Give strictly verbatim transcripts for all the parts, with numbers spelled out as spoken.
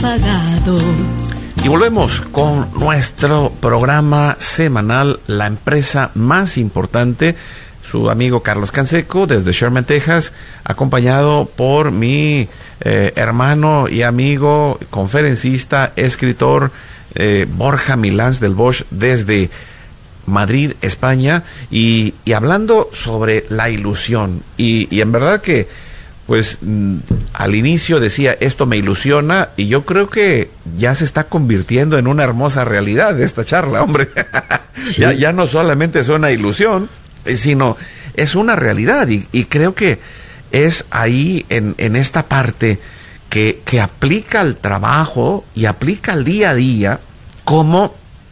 apagado. Y volvemos con nuestro programa semanal, La Empresa Más Importante. Su amigo Carlos Canseco desde Sherman, Texas, acompañado por mi eh, hermano y amigo, conferencista, escritor eh, Borja Milans del Bosch desde Madrid, España, y, y hablando sobre la ilusión. Y, y en verdad que, pues, mm, al inicio decía, esto me ilusiona, y yo creo que ya se está convirtiendo en una hermosa realidad esta charla, hombre. Sí. ya, ya no solamente es una ilusión, sino es una realidad, y, y creo que es ahí en, en esta parte que, que aplica al trabajo y aplica al día a día, cómo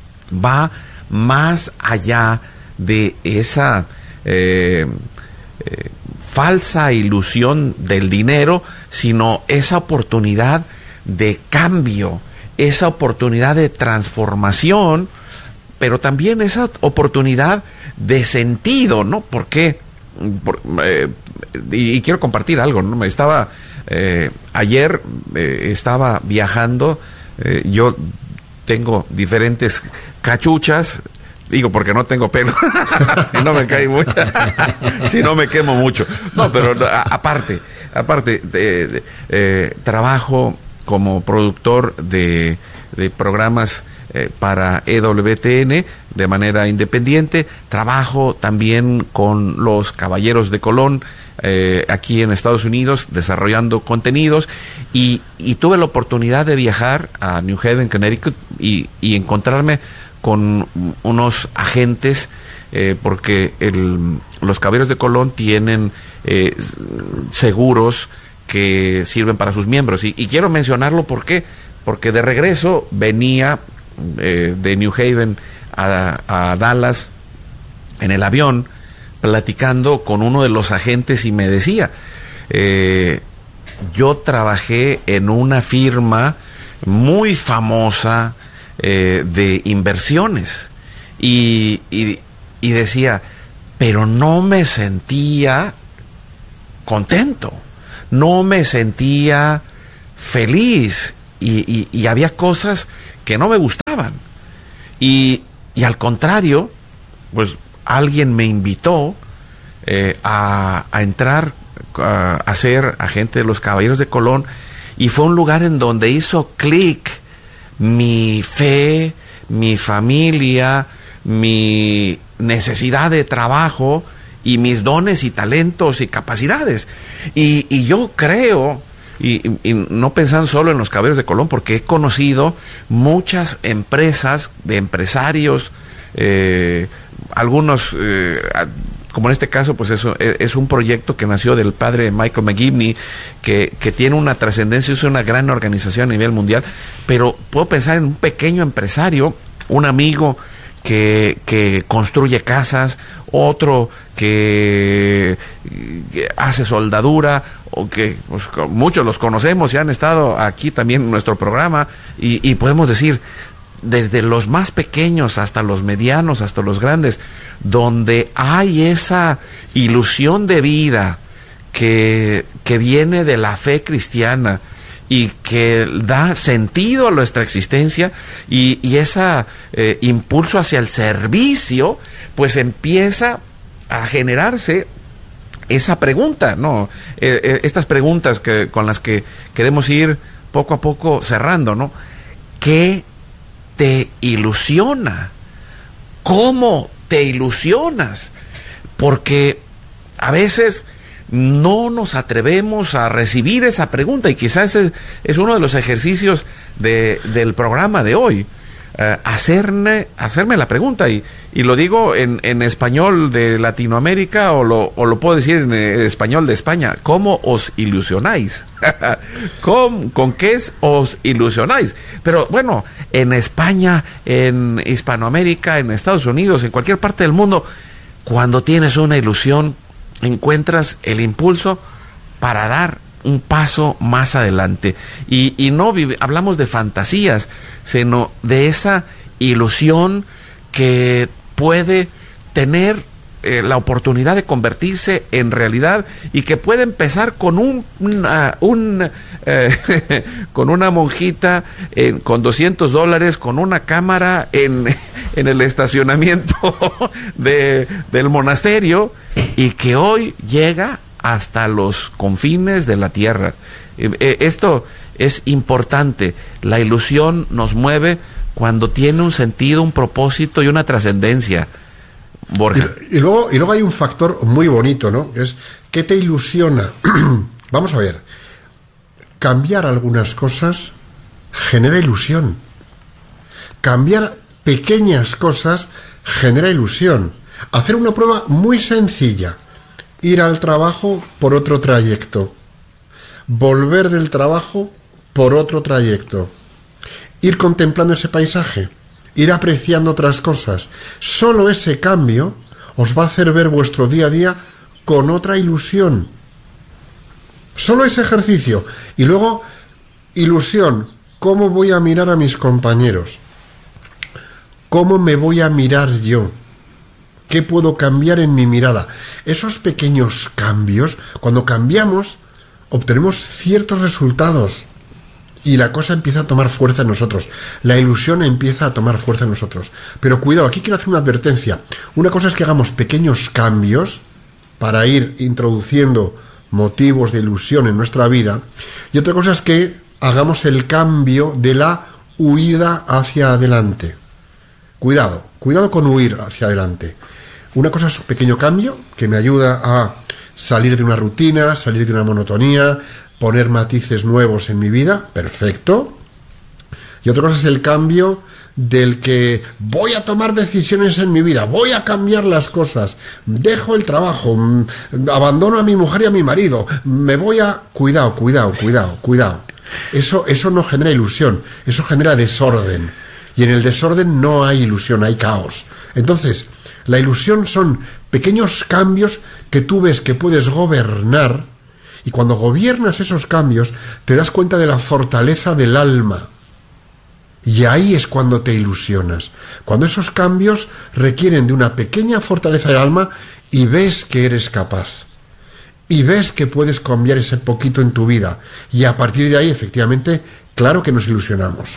va más allá de esa eh, eh, falsa ilusión del dinero, sino esa oportunidad de cambio, esa oportunidad de transformación, pero también esa oportunidad de sentido, ¿no? Porque, por, eh, y, y quiero compartir algo, ¿no? Me estaba, eh, ayer eh, estaba viajando, eh, yo tengo diferentes cachuchas, digo porque no tengo pelo, si no me cae mucho, si no me quemo mucho. No, pero a, aparte, aparte, de, de, eh, trabajo como productor de, de programas eh, para E W T N de manera independiente. Trabajo también con los Caballeros de Colón eh, aquí en Estados Unidos desarrollando contenidos, y, y tuve la oportunidad de viajar a New Haven, Connecticut, y, y encontrarme con unos agentes eh, porque el, los Caballeros de Colón tienen eh, seguros que sirven para sus miembros, y, y quiero mencionarlo porque porque de regreso venía eh, de New Haven a, a Dallas en el avión, platicando con uno de los agentes, y me decía, eh, yo trabajé en una firma muy famosa eh, de inversiones, y, y, y decía, pero no me sentía contento, no me sentía feliz, y, y, y había cosas que no me gustaban, y, y al contrario, pues alguien me invitó eh, a, a entrar a, a ser agente de los Caballeros de Colón, y fue un lugar en donde hizo clic mi fe, mi familia, mi necesidad de trabajo y mis dones y talentos y capacidades. Y, y yo creo, y, y no pensando solo en los Caballeros de Colón, porque he conocido muchas empresas de empresarios, eh, algunos, eh, como en este caso, pues eso es un proyecto que nació del padre Michael McGivney, que, que tiene una trascendencia, es una gran organización a nivel mundial, pero puedo pensar en un pequeño empresario, un amigo que, que construye casas, otro que, que hace soldadura, o que pues, muchos los conocemos y han estado aquí también en nuestro programa, y, y podemos decir, desde los más pequeños hasta los medianos, hasta los grandes, donde hay esa ilusión de vida que, que viene de la fe cristiana y que da sentido a nuestra existencia, y, y ese eh, impulso hacia el servicio, pues empieza a generarse esa pregunta, ¿no? Eh, eh, estas preguntas que, con las que queremos ir poco a poco cerrando, ¿no? ¿Qué te ilusiona? ¿Cómo te ilusionas? Porque a veces no nos atrevemos a recibir esa pregunta, y quizás ese es uno de los ejercicios de, del programa de hoy, eh, hacerme, hacerme la pregunta, y, y lo digo en, en español de Latinoamérica, o lo, o lo puedo decir en español de España: ¿cómo os ilusionáis? ¿Con, ¿Con qué os ilusionáis? Pero bueno, en España, en Hispanoamérica, en Estados Unidos, en cualquier parte del mundo, cuando tienes una ilusión, encuentras el impulso para dar un paso más adelante. Y, y no vive, hablamos de fantasías, sino de esa ilusión que puede tener eh, la oportunidad de convertirse en realidad y que puede empezar con un, una, un eh, con una monjita eh, con doscientos dólares, con una cámara en, en el estacionamiento de, del monasterio, y que hoy llega hasta los confines de la tierra. Eh, eh, esto es importante. La ilusión nos mueve cuando tiene un sentido, un propósito y una trascendencia. Borja. Y, y, luego, y luego hay un factor muy bonito, ¿no? Que es, ¿qué te ilusiona? Vamos a ver. Cambiar algunas cosas genera ilusión. Cambiar pequeñas cosas genera ilusión. Hacer una prueba muy sencilla. Ir al trabajo por otro trayecto. Volver del trabajo por otro trayecto. Ir contemplando ese paisaje. Ir apreciando otras cosas. Solo ese cambio os va a hacer ver vuestro día a día con otra ilusión. Solo ese ejercicio. Y luego, ilusión. ¿Cómo voy a mirar a mis compañeros? ¿Cómo me voy a mirar yo? ¿Qué puedo cambiar en mi mirada? Esos pequeños cambios, cuando cambiamos, obtenemos ciertos resultados. Y la cosa empieza a tomar fuerza en nosotros. La ilusión empieza a tomar fuerza en nosotros. Pero cuidado, aquí quiero hacer una advertencia. Una cosa es que hagamos pequeños cambios para ir introduciendo motivos de ilusión en nuestra vida. Y otra cosa es que hagamos el cambio de la huida hacia adelante. Cuidado, cuidado con huir hacia adelante. Una cosa es un pequeño cambio que me ayuda a salir de una rutina, salir de una monotonía, poner matices nuevos en mi vida, perfecto. Y otra cosa es el cambio del que voy a tomar decisiones en mi vida, voy a cambiar las cosas, dejo el trabajo, abandono a mi mujer y a mi marido, me voy a... Cuidado, cuidado, cuidado, cuidado. Eso, eso no genera ilusión, eso genera desorden. Y en el desorden no hay ilusión, hay caos. Entonces, la ilusión son pequeños cambios que tú ves que puedes gobernar. Y cuando gobiernas esos cambios, te das cuenta de la fortaleza del alma. Y ahí es cuando te ilusionas. Cuando esos cambios requieren de una pequeña fortaleza del alma y ves que eres capaz. Y ves que puedes cambiar ese poquito en tu vida. Y a partir de ahí, efectivamente, claro que nos ilusionamos.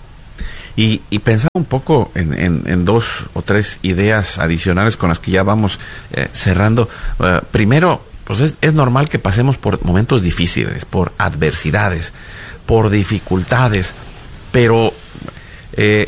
Y, y pensaba un poco en, en, en dos o tres ideas adicionales con las que ya vamos eh, cerrando. Uh, primero, pues es, es normal que pasemos por momentos difíciles, por adversidades, por dificultades, pero eh,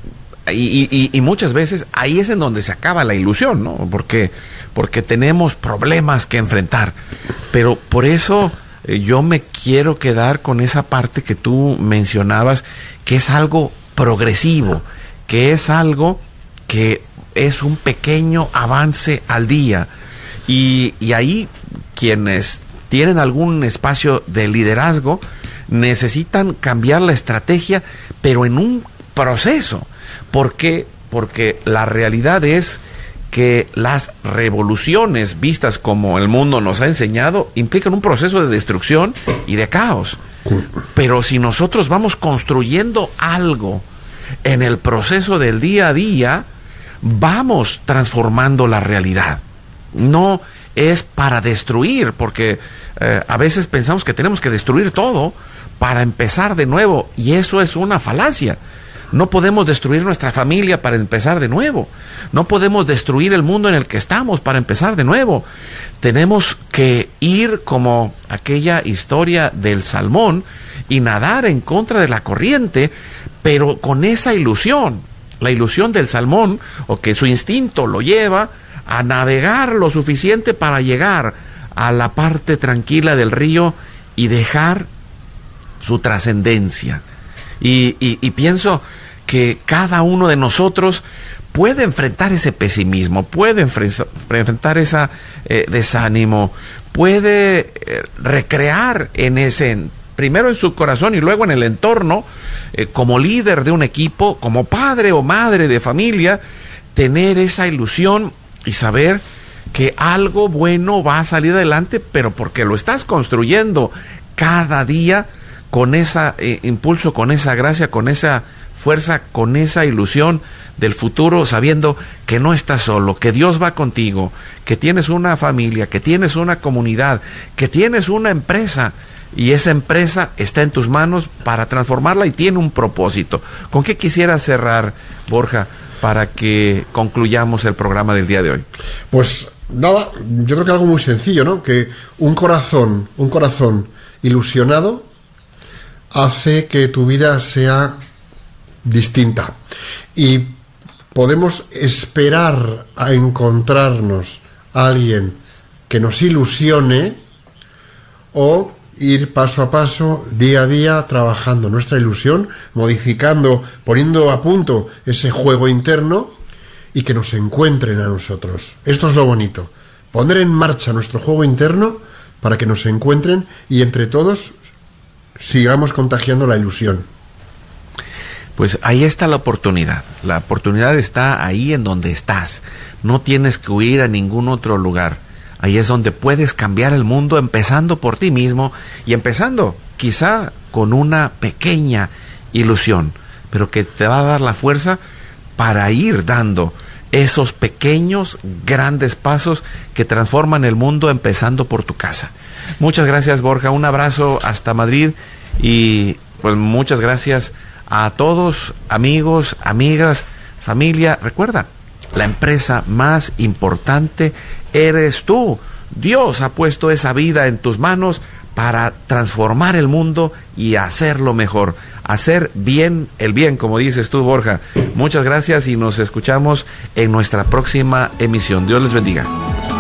y, y, y muchas veces ahí es en donde se acaba la ilusión, ¿no? Porque, porque tenemos problemas que enfrentar. Pero por eso eh, yo me quiero quedar con esa parte que tú mencionabas, que es algo progresivo, que es algo que es un pequeño avance al día. Y, y ahí quienes tienen algún espacio de liderazgo necesitan cambiar la estrategia, pero en un proceso. ¿Por qué? Porque la realidad es que las revoluciones vistas como el mundo nos ha enseñado implican un proceso de destrucción y de caos. Pero si nosotros vamos construyendo algo en el proceso del día a día, vamos transformando la realidad. No es para destruir, porque eh, a veces pensamos que tenemos que destruir todo para empezar de nuevo, y eso es una falacia. No podemos destruir nuestra familia para empezar de nuevo. No podemos destruir el mundo en el que estamos para empezar de nuevo. Tenemos que ir como aquella historia del salmón y nadar en contra de la corriente, pero con esa ilusión, la ilusión del salmón, o que su instinto lo lleva a navegar lo suficiente para llegar a la parte tranquila del río y dejar su trascendencia. Y, y, y pienso que cada uno de nosotros puede enfrentar ese pesimismo, puede enfrentar ese eh, desánimo, puede eh, recrear en ese, primero en su corazón y luego en el entorno, eh, como líder de un equipo, como padre o madre de familia, tener esa ilusión y saber que algo bueno va a salir adelante, pero porque lo estás construyendo cada día con ese eh, impulso, con esa gracia, con esa fuerza, con esa ilusión del futuro, sabiendo que no estás solo, que Dios va contigo, que tienes una familia, que tienes una comunidad, que tienes una empresa, y esa empresa está en tus manos para transformarla y tiene un propósito. ¿Con qué quisiera cerrar, Borja, para que concluyamos el programa del día de hoy? Pues nada, yo creo que algo muy sencillo, ¿no? Que un corazón, un corazón ilusionado hace que tu vida sea distinta. Y podemos esperar a encontrarnos a alguien que nos ilusione, o ir paso a paso, día a día, trabajando nuestra ilusión, modificando, poniendo a punto ese juego interno, y que nos encuentren a nosotros. Esto es lo bonito, poner en marcha nuestro juego interno para que nos encuentren y entre todos sigamos contagiando la ilusión. Pues ahí está la oportunidad. La oportunidad está ahí en donde estás. No tienes que huir a ningún otro lugar. Ahí es donde puedes cambiar el mundo, empezando por ti mismo y empezando quizá con una pequeña ilusión, pero que te va a dar la fuerza para ir dando esos pequeños, grandes pasos que transforman el mundo, empezando por tu casa. Muchas gracias, Borja. Un abrazo hasta Madrid y pues muchas gracias a todos, amigos, amigas, familia. Recuerda, la empresa más importante eres tú. Dios ha puesto esa vida en tus manos para transformar el mundo y hacerlo mejor. Hacer bien el bien, como dices tú, Borja. Muchas gracias y nos escuchamos en nuestra próxima emisión. Dios les bendiga.